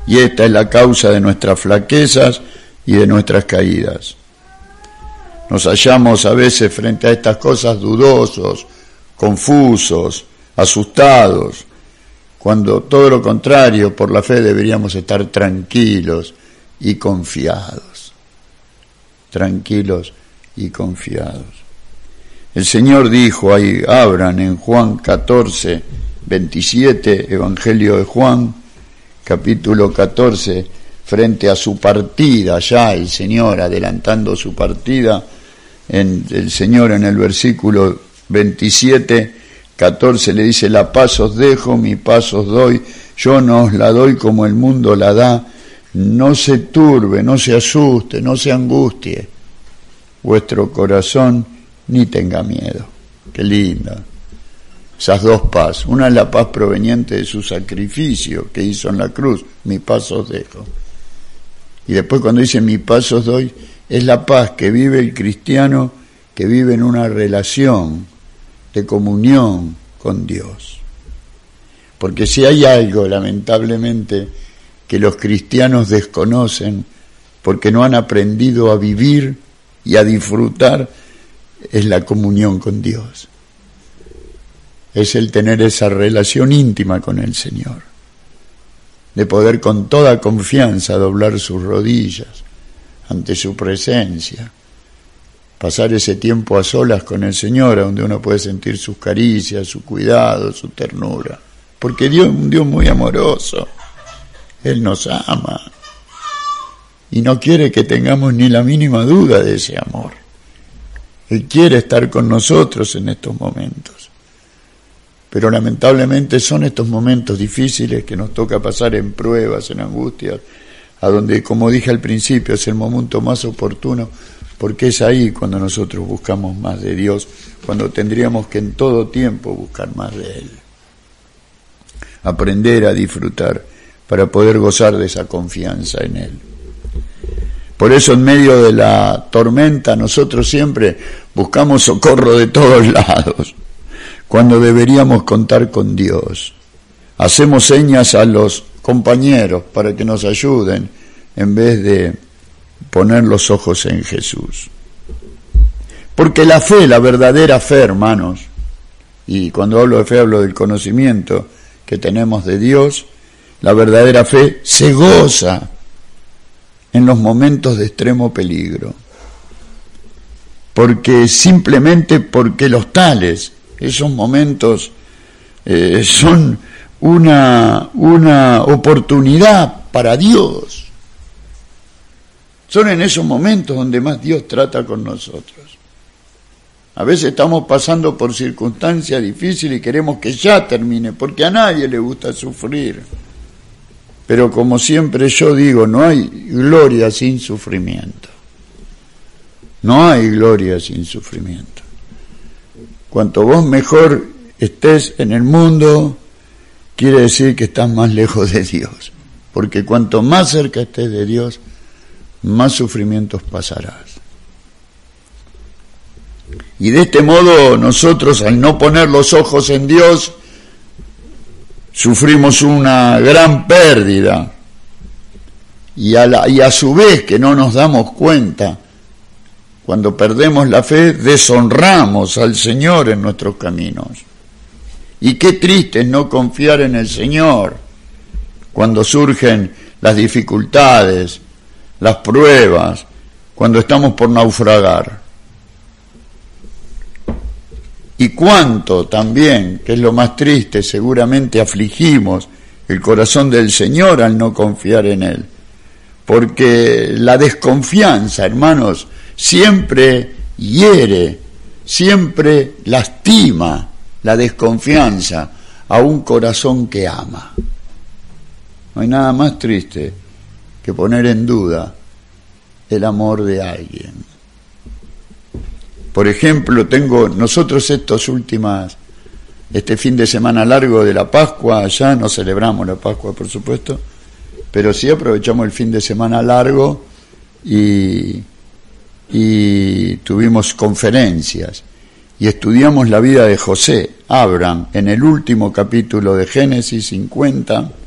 y esta es la causa de nuestras flaquezas y de nuestras caídas. Nos hallamos a veces frente a estas cosas dudosos, confusos, asustados, cuando todo lo contrario, por la fe deberíamos estar tranquilos y confiados. Tranquilos y confiados. El Señor dijo ahí, abran en Juan 14, 27, Evangelio de Juan, capítulo 14, frente a su partida, ya el Señor adelantando su partida, el Señor en el versículo 27, 14 le dice, la paz os dejo, mi paz os doy, yo no os la doy como el mundo la da, no se turbe, no se asuste, no se angustie vuestro corazón, ni tenga miedo. Qué linda. Esas dos paz. Una es la paz proveniente de su sacrificio que hizo en la cruz, mi paz os dejo. Y después cuando dice mi paz os doy, es la paz que vive el cristiano, que vive en una relación de comunión con Dios. Porque si hay algo, lamentablemente, que los cristianos desconocen, porque no han aprendido a vivir y a disfrutar, es la comunión con Dios. Es el tener esa relación íntima con el Señor, de poder con toda confianza doblar sus rodillas ante su presencia, pasar ese tiempo a solas con el Señor, donde uno puede sentir sus caricias, su cuidado, su ternura, porque Dios es un Dios muy amoroso. Él nos ama y no quiere que tengamos ni la mínima duda de ese amor. Él quiere estar con nosotros en estos momentos, pero lamentablemente son estos momentos difíciles que nos toca pasar en pruebas, en angustias, a donde, como dije al principio, es el momento más oportuno, porque es ahí cuando nosotros buscamos más de Dios, cuando tendríamos que en todo tiempo buscar más de Él. Aprender a disfrutar para poder gozar de esa confianza en Él. Por eso en medio de la tormenta nosotros siempre buscamos socorro de todos lados, cuando deberíamos contar con Dios. Hacemos señas a los compañeros para que nos ayuden en vez de poner los ojos en Jesús. Porque la fe, la verdadera fe, hermanos, y cuando hablo de fe hablo del conocimiento que tenemos de Dios, la verdadera fe se goza en los momentos de extremo peligro, porque simplemente porque los tales, esos momentos son una oportunidad para Dios. Son en esos momentos donde más Dios trata con nosotros. A veces estamos pasando por circunstancias difíciles y queremos que ya termine, porque a nadie le gusta sufrir. Pero como siempre yo digo, no hay gloria sin sufrimiento. No hay gloria sin sufrimiento. Cuanto vos mejor estés en el mundo, quiere decir que estás más lejos de Dios. Porque cuanto más cerca estés de Dios, más sufrimientos pasarás. Y de este modo nosotros, al no poner los ojos en Dios, sufrimos una gran pérdida y a su vez que no nos damos cuenta, cuando perdemos la fe, deshonramos al Señor en nuestros caminos. Y qué triste es no confiar en el Señor cuando surgen las dificultades, las pruebas, cuando estamos por naufragar. Y cuánto también, que es lo más triste, seguramente afligimos el corazón del Señor al no confiar en Él. Porque la desconfianza, hermanos, siempre hiere, siempre lastima la desconfianza a un corazón que ama. No hay nada más triste que poner en duda el amor de alguien. Por ejemplo, nosotros este fin de semana largo de la Pascua, ya no celebramos la Pascua, por supuesto, pero sí aprovechamos el fin de semana largo y tuvimos conferencias y estudiamos la vida de José, Abraham, en el último capítulo de Génesis 50,